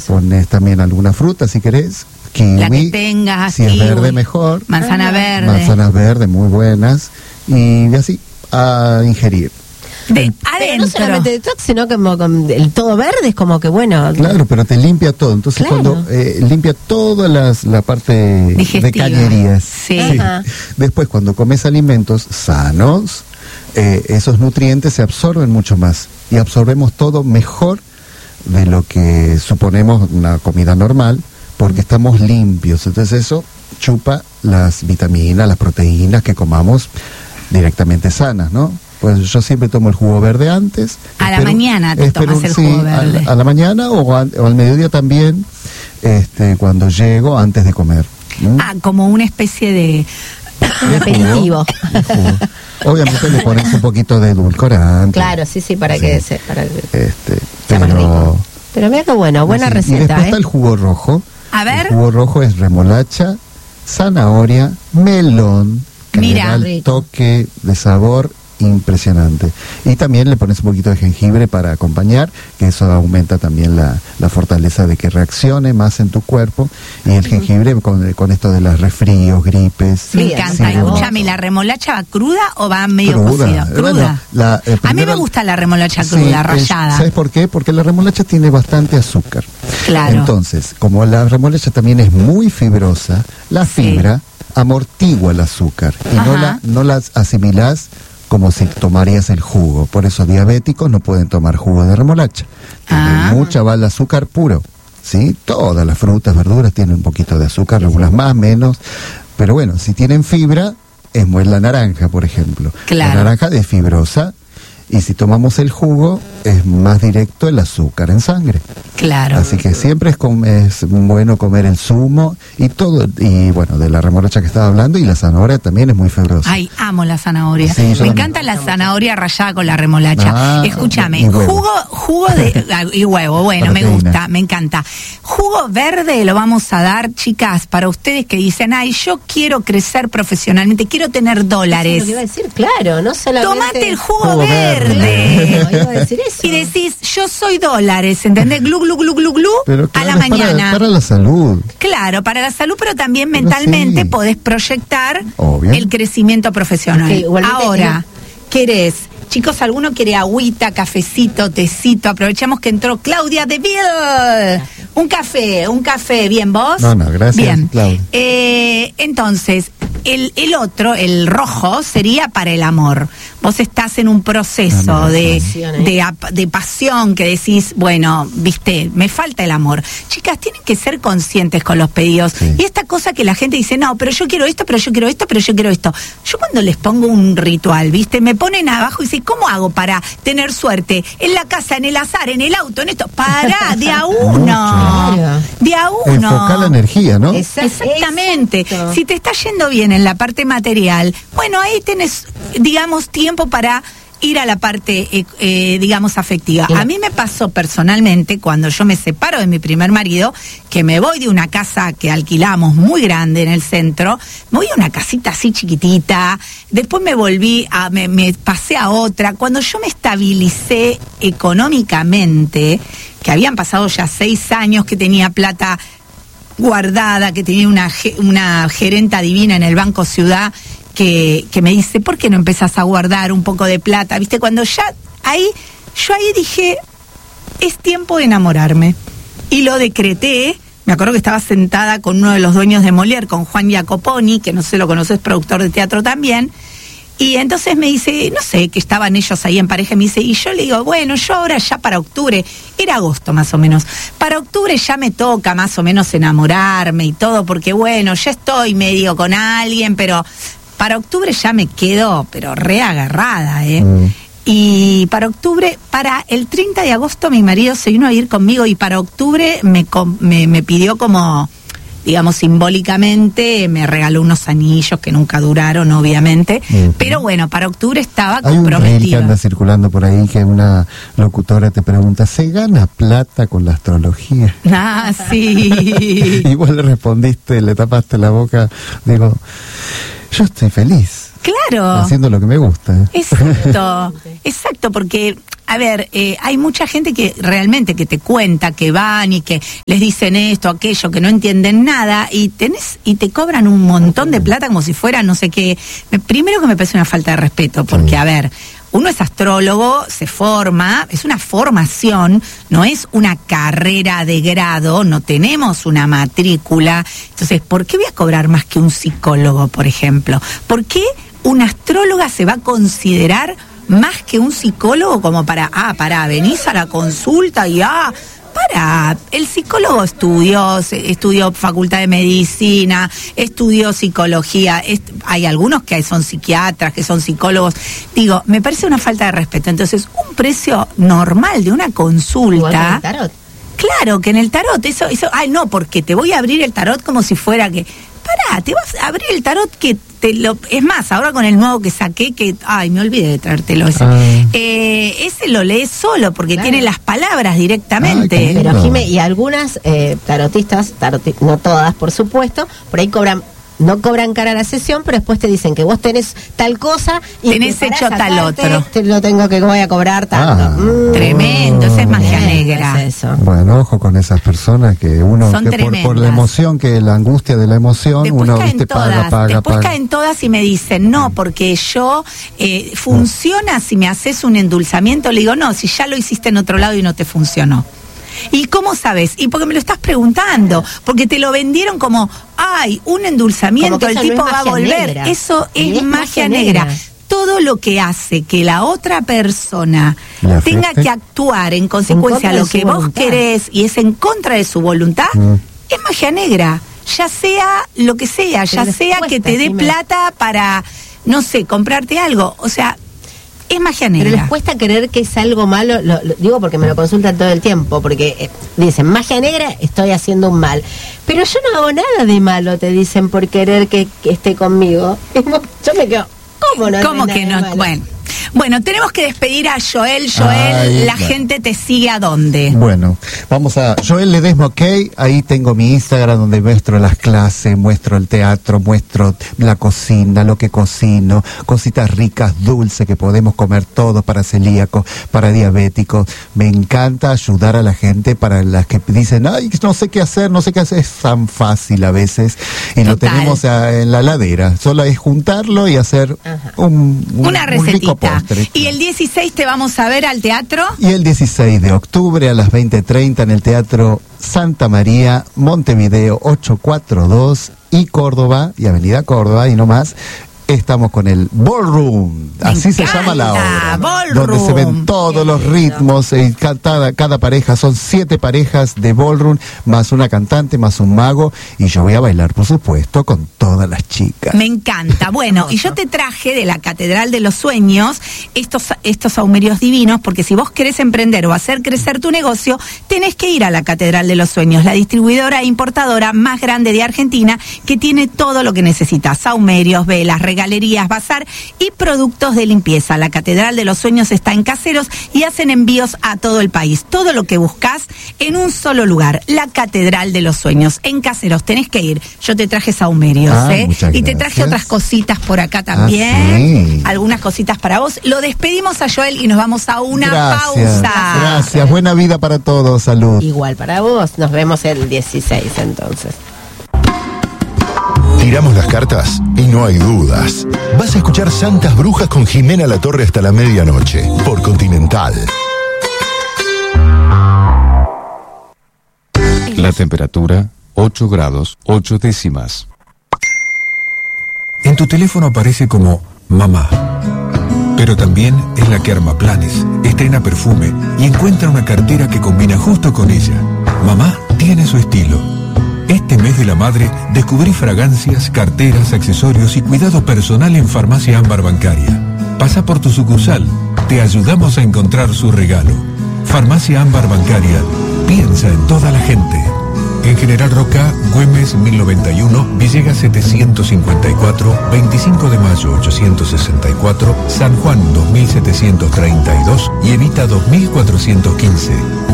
pones también alguna fruta si querés. Kiwi, la que tengas, si es verde mejor. Manzana verde. Manzanas verdes muy buenas. Y así, a ingerir. Pero no solamente detox, sino como con el todo verde, es como que bueno. Claro, pero te limpia todo. Entonces cuando limpia toda la parte digestiva, de cañerías. Sí. Después cuando comes alimentos sanos, esos nutrientes se absorben mucho más. Y absorbemos todo mejor de lo que suponemos una comida normal, porque estamos limpios. Entonces eso chupa las vitaminas, las proteínas que comamos directamente sanas, ¿no? Pues yo siempre tomo el jugo verde antes. A la mañana te tomas el jugo verde. A la mañana o al mediodía también, cuando llego antes de comer. Como una especie de aperitivo. Obviamente le pones un poquito de edulcorante. Claro, sí, para que sea pero más rico. Pero mira qué bueno, buena receta. Y después está el jugo rojo. A ver. El jugo rojo es remolacha, zanahoria, melón, que le da el toque de sabor impresionante. Y también le pones un poquito de jengibre para acompañar, que eso aumenta también la fortaleza de que reaccione más en tu cuerpo. Y el jengibre con esto de los resfríos, gripes. Me encanta. Escúchame, ¿la remolacha va cruda o va medio cocida? Cruda. Bueno, a mí me gusta la remolacha cruda, rallada. ¿Sabes por qué? Porque la remolacha tiene bastante azúcar. Claro. Entonces, como la remolacha también es muy fibrosa, la fibra amortigua el azúcar y no la asimilás como si tomarías el jugo. Por eso diabéticos no pueden tomar jugo de remolacha. Tiene mucha va el azúcar puro, ¿sí? Todas las frutas, verduras tienen un poquito de azúcar, algunas más, menos. Pero bueno, si tienen fibra, es muy la naranja, por ejemplo. Claro. La naranja es fibrosa. Y si tomamos el jugo, es más directo el azúcar en sangre. Claro. Así que siempre es bueno comer el zumo y todo. Y bueno, de la remolacha que estaba hablando, y la zanahoria también es muy fibrosa. Ay, amo la zanahoria. Sí, me encanta la zanahoria rallada con la remolacha. Escúchame, jugo de... y huevo, bueno, proteína. Me gusta, me encanta. Jugo verde lo vamos a dar, chicas, para ustedes que dicen, ay, yo quiero crecer profesionalmente, quiero tener dólares. Eso es lo que iba a decir, claro, no solamente... Tómate el jugo verde. Iba a decir eso. Y decís, yo soy dólares, ¿entendés? Glu, glu, glu, glu, glu, pero claro, a la mañana. Para la salud. Claro, para la salud, pero también mentalmente podés proyectar el crecimiento profesional. Ahora, ¿querés? Chicos, ¿alguno quiere agüita, cafecito, tecito? Aprovechamos que entró Claudia de Ville. Un café, ¿bien vos? No, gracias, bien. Claudia. Entonces, el otro, el rojo, sería para el amor. Vos estás en un proceso de pasión que decís, bueno, viste, me falta el amor. Chicas, tienen que ser conscientes con los pedidos. Y esta cosa que la gente dice, no, pero yo quiero esto, pero yo quiero esto, pero yo quiero esto. Yo cuando les pongo un ritual, viste, me ponen abajo y dicen, ¿cómo hago para tener suerte? En la casa, en el azar, en el auto, en esto. Pará, de a uno. De a uno. Enfocar la energía, ¿no? Exactamente. Exacto. Si te está yendo bien en la parte material, bueno, ahí tenés, digamos, tiempo para ir a la parte, digamos, afectiva. A mí me pasó personalmente, cuando yo me separo de mi primer marido, que me voy de una casa que alquilamos muy grande en el centro, me voy a una casita así chiquitita, después me pasé a otra. Cuando yo me estabilicé económicamente, que habían pasado ya 6 años, que tenía plata guardada, que tenía una gerenta divina en el Banco Ciudad, que me dice, ¿por qué no empezás a guardar un poco de plata? ¿Viste? Cuando yo ahí dije, es tiempo de enamorarme. Y lo decreté. Me acuerdo que estaba sentada con uno de los dueños de Molière, con Juan Jacoponi, que no sé, lo conoces, productor de teatro también. Y entonces me dice, no sé, que estaban ellos ahí en pareja, me dice, y yo le digo, bueno, yo ahora ya para octubre, era agosto más o menos, para octubre ya me toca más o menos enamorarme y todo, porque bueno, ya estoy medio con alguien, pero para octubre ya me quedo, pero reagarrada, Y para octubre, para el 30 de agosto mi marido se vino a ir conmigo y para octubre me pidió como, digamos, simbólicamente, me regaló unos anillos que nunca duraron, obviamente, pero bueno, para octubre estaba comprometido. Hay un reel que anda circulando por ahí que una locutora te pregunta, ¿se gana plata con la astrología? Ah, sí. Y vos le respondiste, le tapaste la boca, digo, yo estoy feliz. Claro. Haciendo lo que me gusta. Exacto, porque, a ver, hay mucha gente que realmente que te cuenta que van y que les dicen esto, aquello, que no entienden nada y te cobran un montón de plata como si fuera no sé qué. Primero que me parece una falta de respeto, porque, a ver, uno es astrólogo, se forma, es una formación, no es una carrera de grado, no tenemos una matrícula. Entonces, ¿por qué voy a cobrar más que un psicólogo, por ejemplo? ¿Por qué una astróloga se va a considerar más que un psicólogo como para, venís a la consulta y el psicólogo estudió facultad de medicina, estudió psicología, hay algunos que son psiquiatras, que son psicólogos. Digo, me parece una falta de respeto. Entonces, un precio normal de una consulta. Igual que en el tarot. Claro, que en el tarot, eso, no, porque te voy a abrir el tarot como si fuera que... te vas a abrir el tarot que es más, ahora con el nuevo que saqué, me olvidé de traértelo ese. Ese lo lees solo, porque tiene las palabras directamente. Pero Jime, y algunas tarotistas, no todas, por supuesto, por ahí no cobran cara a la sesión, pero después te dicen que vos tenés tal cosa y tenés hecho tal otro. Te lo tengo que voy a cobrar tanto. Tremendo, esa es magia negra. Es eso. Bueno, ojo con esas personas que uno, que por la emoción, que la angustia de la emoción, después uno paga. paga. Caen todas y me dicen, no, porque yo, funciona si me haces un endulzamiento. Le digo, no, si ya lo hiciste en otro lado y no te funcionó. ¿Y cómo sabes? Y porque me lo estás preguntando, porque te lo vendieron como, un endulzamiento, el tipo va a volver. Negra. Eso es magia negra. Todo lo que hace que la otra persona tenga que actuar en consecuencia a lo que vos querés y es en contra de su voluntad, es magia negra. Ya sea lo que sea, ya sea que te dé plata para, no sé, comprarte algo. O sea, es magia negra. Pero les cuesta creer que es algo malo, lo digo porque me lo consultan todo el tiempo, porque dicen, magia negra, estoy haciendo un mal. Pero yo no hago nada de malo, te dicen, por querer que esté conmigo. Yo me quedo, ¿cómo no? ¿Cómo que no? Bueno, tenemos que despedir a Joel. Gente te sigue ¿a dónde? Bueno, vamos a Joel Ledesma, ok. Ahí tengo mi Instagram donde muestro las clases, muestro el teatro, muestro la cocina, lo que cocino, cositas ricas, dulces que podemos comer todos para celíacos, para diabéticos. Me encanta ayudar a la gente, para las que dicen, no sé qué hacer, es tan fácil a veces. Y lo tenemos en la ladera. Solo es juntarlo y hacer una recetita. Postre. Y el 16 te vamos a ver al teatro. Y el 16 de octubre a las 20:30 en el Teatro Santa María, Montevideo 842 y Córdoba, y Avenida Córdoba, y no más. Estamos con el Ballroom, así se llama la obra, Ballroom, donde se ven todos los ritmos, y cada pareja, son 7 parejas de Ballroom, más una cantante, más un mago, y yo voy a bailar, por supuesto, con todas las chicas. Me encanta. Bueno, y yo te traje de la Catedral de los Sueños estos saumerios divinos, porque si vos querés emprender o hacer crecer tu negocio, tenés que ir a la Catedral de los Sueños, la distribuidora e importadora más grande de Argentina, que tiene todo lo que necesitas: saumerios, velas, galerías, bazar y productos de limpieza. La Catedral de los Sueños está en Caseros y hacen envíos a todo el país. Todo lo que buscas en un solo lugar. La Catedral de los Sueños en Caseros. Tenés que ir. Yo te traje saumerios, y te traje otras cositas por acá también. Algunas cositas para vos. Lo despedimos a Joel y nos vamos a una pausa. Gracias. Buena vida para todos. Salud. Igual para vos. Nos vemos el 16 entonces. Tiramos las cartas y no hay dudas. Vas a escuchar Santas Brujas con Jimena Latorre hasta la medianoche, por Continental. La temperatura, 8 grados, 8 décimas. En tu teléfono aparece como mamá. Pero también es la que arma planes, estrena perfume y encuentra una cartera que combina justo con ella. Mamá tiene su estilo. Este mes de la madre descubrí fragancias, carteras, accesorios y cuidado personal en Farmacia Ámbar Bancaria. Pasa por tu sucursal, te ayudamos a encontrar su regalo. Farmacia Ámbar Bancaria, piensa en toda la gente. En General Roca, Güemes 1091, Villegas 754, 25 de mayo 864, San Juan 2732 y Evita 2415.